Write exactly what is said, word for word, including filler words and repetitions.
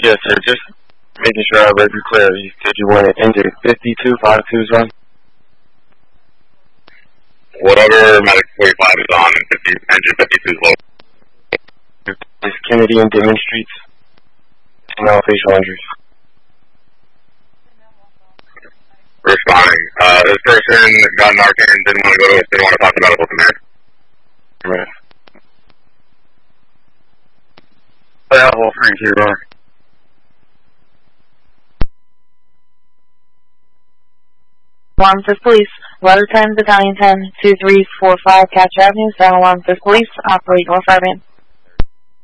Yes, sir. Just making sure I read you clear. You said you wanted engine fifty-two fifty-two's run? Whatever Medic forty-five is on, and fifty, engine fifty-two is low. It's Kennedy and Denman Streets. No facial injuries. Responding. Uh, this person got Narcan and didn't want to go to, didn't want to talk about it with the mayor. Right. Level three zero. Alarm Fifth Police, Letter ten, Battalion ten, two three four five, Catch Avenue, San Juan Fifth Police, operate North Fairbairn.